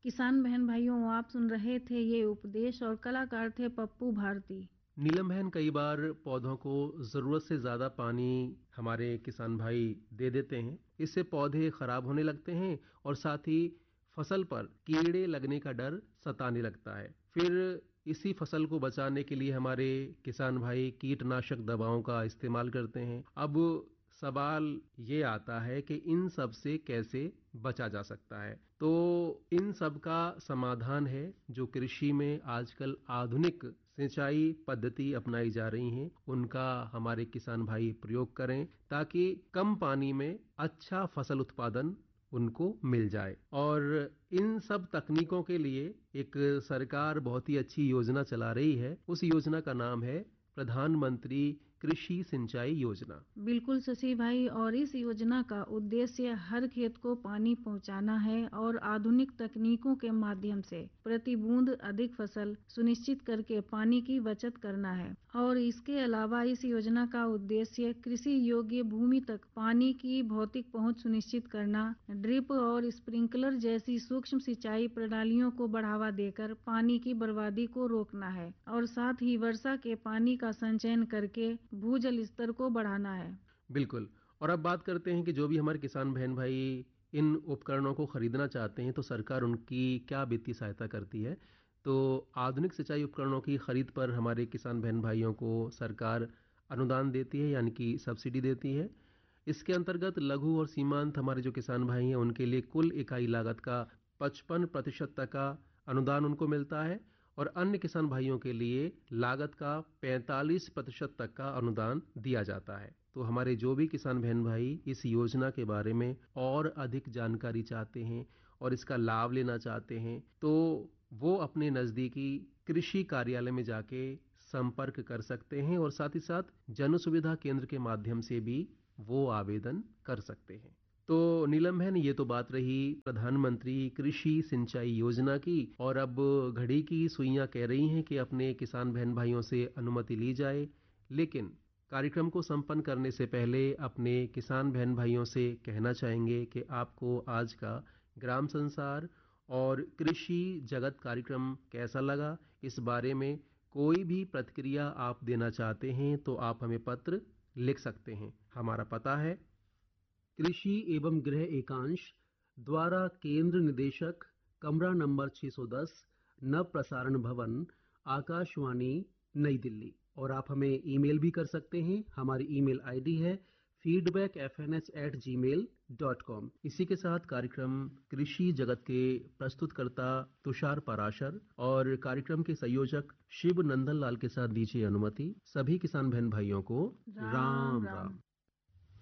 किसान बहन भाइयों, आप सुन रहे थे ये उपदेश और कलाकार थे पप्पू भारती। नीलम बहन, कई बार पौधों को जरूरत से ज्यादा पानी हमारे किसान भाई दे देते हैं। इससे पौधे खराब होने लगते हैं और साथ ही फसल पर कीड़े लगने का डर सताने लगता है। फिर इसी फसल को बचाने के लिए हमारे किसान भाई कीटनाशक दवाओं का इस्तेमाल करते हैं। अब सवाल ये आता है कि इन सब से कैसे बचा जा सकता है। तो इन सब का समाधान है जो कृषि में आजकल आधुनिक सिंचाई पद्धति अपनाई जा रही हैं, उनका हमारे किसान भाई प्रयोग करें ताकि कम पानी में अच्छा फसल उत्पादन उनको मिल जाए। और इन सब तकनीकों के लिए एक सरकार बहुत ही अच्छी योजना चला रही है। उस योजना का नाम है प्रधानमंत्री कृषि सिंचाई योजना। बिल्कुल शशि भाई, और इस योजना का उद्देश्य हर खेत को पानी पहुंचाना है और आधुनिक तकनीकों के माध्यम से प्रति बूंद अधिक फसल सुनिश्चित करके पानी की बचत करना है। और इसके अलावा इस योजना का उद्देश्य कृषि योग्य भूमि तक पानी की भौतिक पहुंच सुनिश्चित करना, ड्रिप और स्प्रिंकलर जैसी सूक्ष्म सिंचाई प्रणालियों को बढ़ावा देकर पानी की बर्बादी को रोकना है और साथ ही वर्षा के पानी का संचयन करके भूजल स्तर को बढ़ाना है। बिल्कुल। और अब बात करते हैं कि जो भी हमारे किसान बहन भाई इन उपकरणों को खरीदना चाहते हैं तो सरकार उनकी क्या वित्तीय सहायता करती है। तो आधुनिक सिंचाई उपकरणों की खरीद पर हमारे किसान बहन भाइयों को सरकार अनुदान देती है, यानी कि सब्सिडी देती है। इसके अंतर्गत लघु और सीमांत हमारे जो किसान भाई हैं उनके लिए कुल इकाई लागत का 55% तक का अनुदान उनको मिलता है और अन्य किसान भाइयों के लिए लागत का 45% तक का अनुदान दिया जाता है। तो हमारे जो भी किसान बहन भाई इस योजना के बारे में और अधिक जानकारी चाहते हैं और इसका लाभ लेना चाहते हैं तो वो अपने नजदीकी कृषि कार्यालय में जाके संपर्क कर सकते हैं और साथ ही साथ जन सुविधा केंद्र के माध्यम से भी वो आवेदन कर सकते हैं। तो नीलम बहन, ये तो बात रही प्रधानमंत्री कृषि सिंचाई योजना की, और अब घड़ी की सुइयां कह रही हैं कि अपने किसान बहन भाइयों से अनुमति ली जाए। लेकिन कार्यक्रम को संपन्न करने से पहले अपने किसान बहन भाइयों से कहना चाहेंगे कि आपको आज का ग्राम संसार और कृषि जगत कार्यक्रम कैसा लगा। इस बारे में कोई भी प्रतिक्रिया आप देना चाहते हैं तो आप हमें पत्र लिख सकते हैं। हमारा पता है कृषि एवं गृह एकांश द्वारा केंद्र निदेशक, कमरा नंबर 610, नव प्रसारण भवन, आकाशवाणी, नई दिल्ली। और आप हमें ईमेल भी कर सकते हैं। हमारी ईमेल आईडी है feedbackfns@gmail.com। इसी के साथ कार्यक्रम कृषि जगत के प्रस्तुतकर्ता तुषार पराशर और कार्यक्रम के संयोजक शिव नंदन लाल के साथ दीजिए अनुमति। सभी किसान बहन भाइयों को राम राम।